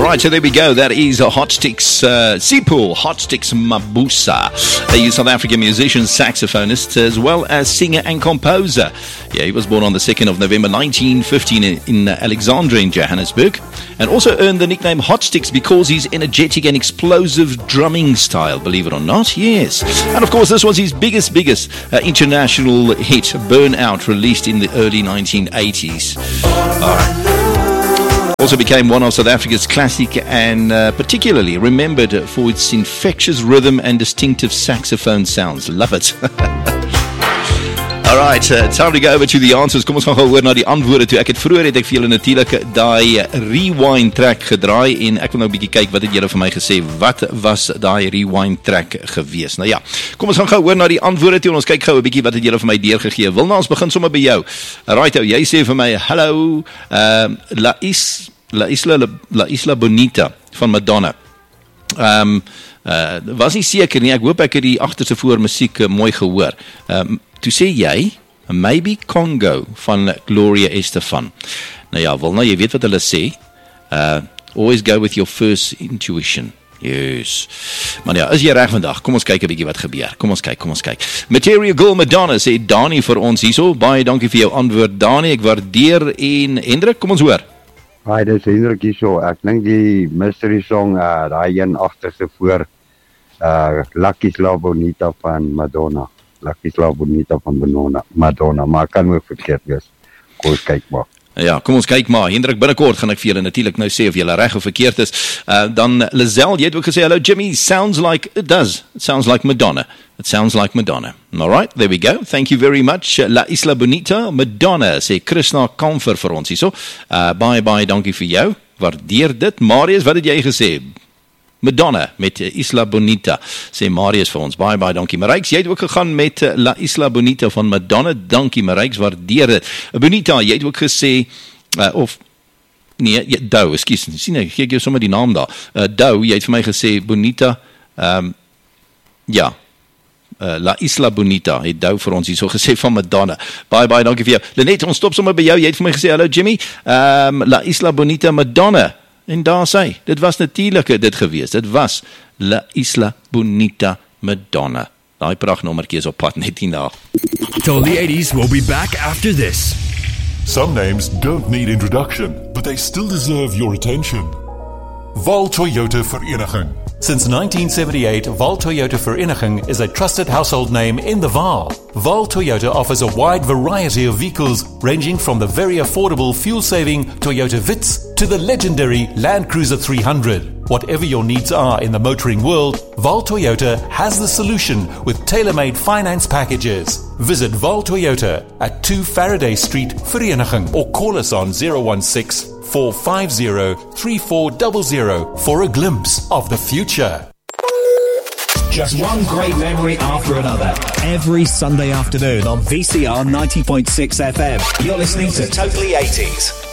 Alright, so there we go. That is Hot Sticks, Sipho, Hot Sticks Mabusa. A South African musician, saxophonist, as well as singer and composer. Yeah, he was born on the 2nd of November 1915 in Alexandria in Johannesburg, and also earned the nickname Hot Sticks because his energetic and explosive drumming style, believe it or not. Yes. And of course, this was his biggest international hit, Burnout, released in the early 1980s. Alright. Also became one of South Africa's classic and particularly remembered for its infectious rhythm and distinctive saxophone sounds. Love it. Alright, time to go over to the answers. Kom ons gaan gou hoor na die antwoorde toe. Ek het vroeër vir julle natuurlik daai rewind track gedraai en ek wil nou 'n bietjie kyk wat het julle vir my gesê. Wat was daai rewind track gewees? Nou ja, kom ons gaan gou hoor na die antwoorde toe en ons kyk gou 'n bietjie wat het julle vir my deurgegee. Wilna, ons begin sommer by jou. Alright, jy sê vir my, hallo, La Isla Bonita van Madonna. Was nie seker nie, ek hoop ek het die agterste voor musiek mooi gehoor. Toe sê jy, Maybe Congo van Gloria Estefan. Nou ja, Wilna, jy weet wat hulle sê. Always go with your first intuition. Yes. Maar ja, is jy reg vandag? Kom ons kyk 'n bietjie wat gebeur. Kom ons kyk. Material Girl Madonna sê Dani vir ons hierso. Baie dankie vir jou antwoord, Dani. Ek waardeer. En Hendrik, kom ons hoor. Hi, dis Hendrik hierso. Ek dink die mystery song, daai een agterste voor, Lucky La Bonita van Madonna. Lucky La Bonita van Madonna, maar kan ook verkeerd wees. Kom ons kyk maar. Ja, kom ons kyk maar. Hendrik, binnekort gaan ek vir julle natuurlik nou sê of julle reg of verkeerd is. Dan Lizelle, jy het ook gesê, hello Jimmy, sounds like, it does. It sounds like Madonna. It sounds like Madonna. Alright, there we go. Thank you very much. La Isla Bonita, Madonna, sê Krishna Kamfer vir ons hierso. Baie dankie vir jou. Waardeer dit. Marius, wat het jy gesê? Madonna met Isla Bonita, sê Marius vir ons. Baie dankie. Marijks, jy het ook gegaan met La Isla Bonita van Madonna. Dankie Marijks, waardeer dit. Bonita, jy het ook gesê, Dou, ekskuus, sien ek, gee ek jou sommer die naam daar. Dou, jy het vir my gesê, Bonita, La Isla Bonita, het Dou vir ons hier so gesê van Madonna. Baie dankie vir jou. Lenet, ons stop sommer by jou. Jy het vir my gesê, hallo Jimmy, La Isla Bonita Madonna. En daar sê, dit was natuurlik dit gewees. Dit was La Isla Bonita Madonna. Daai prachtnommertjie is op pad net hierna. Till the 80s, we'll be back after this. Some names don't need introduction, but they still deserve your attention. Vaal Toyota Vereniging. Since 1978, Vaal Toyota Vereniging is a trusted household name in the Vaal. Vaal Toyota offers a wide variety of vehicles, ranging from the very affordable fuel-saving Toyota Vitz to the legendary Land Cruiser 300. Whatever your needs are in the motoring world, Vaal Toyota has the solution with tailor-made finance packages. Visit Vaal Toyota at 2 Faraday Street, Vereniging, or call us on 016-450-3400 for a glimpse of the future. Just one great memory after another. Every Sunday afternoon on VCR 90.6 FM. You're listening to Totally 80s.